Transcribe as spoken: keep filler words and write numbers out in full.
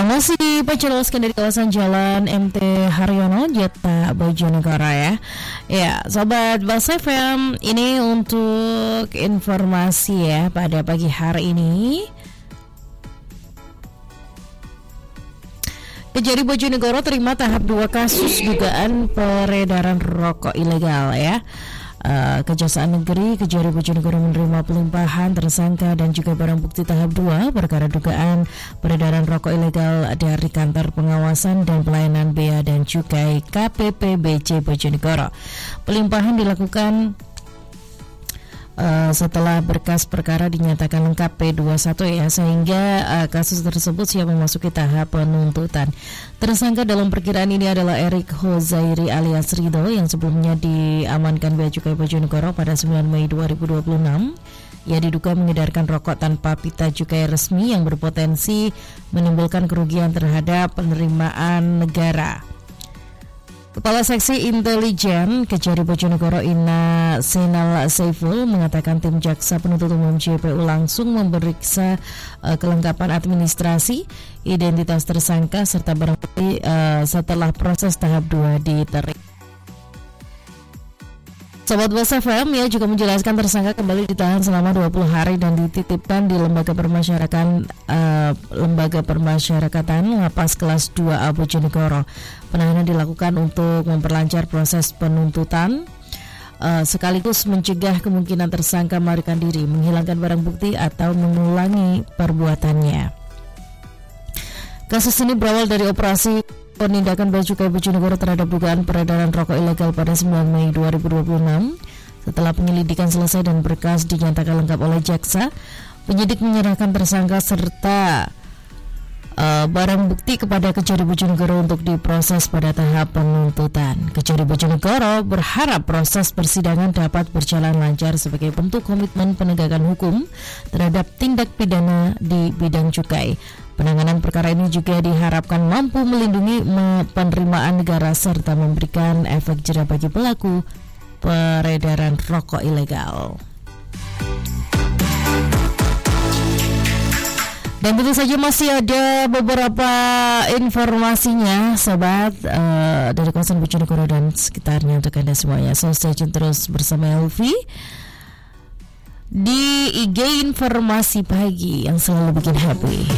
Masih dipancarkan dari kawasan Jalan M T Haryono, Jeta Bojonegoro ya. Ya, sobat Bas F M, ini untuk informasi ya pada pagi hari ini. Kejari Bojonegoro terima tahap dua kasus dugaan peredaran rokok ilegal ya. Uh, Kejaksaan Negeri Kejari Bojonegoro menerima pelimpahan tersangka dan juga barang bukti tahap dua perkara dugaan peredaran rokok ilegal dari Kantor Pengawasan dan Pelayanan Bea dan Cukai K P P B C Bojonegoro. Pelimpahan dilakukan Uh, setelah berkas perkara dinyatakan lengkap P dua puluh satu ya, sehingga uh, kasus tersebut siap memasuki tahap penuntutan. Tersangka dalam perkiraan ini adalah Erik Hozairi alias Rido yang sebelumnya diamankan Bea Cukai Bojonegoro pada sembilan Mei dua ribu dua puluh enam. Ia diduga mengedarkan rokok tanpa pita cukai resmi yang berpotensi menimbulkan kerugian terhadap penerimaan negara. Kepala Seksi Intelijen Kejari Bojonegoro Ina Senal Saiful mengatakan tim jaksa penuntut umum J P U langsung memeriksa uh, kelengkapan administrasi, identitas tersangka serta barang bukti uh, setelah proses tahap dua diterima. Sobat Bas F M ya juga menjelaskan tersangka kembali ditahan selama dua puluh hari dan dititipkan di lembaga permasyarakatan uh, lembaga permasyarakatan Lapas kelas dua A Bojonegoro. Penahanan dilakukan untuk memperlancar proses penuntutan uh, sekaligus mencegah kemungkinan tersangka melarikan diri, menghilangkan barang bukti atau mengulangi perbuatannya. Kasus ini berawal dari operasi penindakan Bea Cukai Bojonegoro terhadap dugaan peredaran rokok ilegal pada sembilan Mei dua ribu dua puluh enam. Setelah penyelidikan selesai dan berkas dinyatakan lengkap oleh jaksa, penyidik menyerahkan tersangka serta uh, barang bukti kepada Kejari Bojonegoro untuk diproses pada tahap penuntutan. Kejari Bojonegoro berharap proses persidangan dapat berjalan lancar sebagai bentuk komitmen penegakan hukum terhadap tindak pidana di bidang cukai. Penanganan perkara ini juga diharapkan mampu melindungi penerimaan negara serta memberikan efek jera bagi pelaku peredaran rokok ilegal. Dan tentu saja masih ada beberapa informasinya sobat uh, dari kawasan Bojonegoro dan sekitarnya untuk Anda semuanya. So stay tune terus bersama Elvi di I G Informasi Pagi yang selalu bikin happy.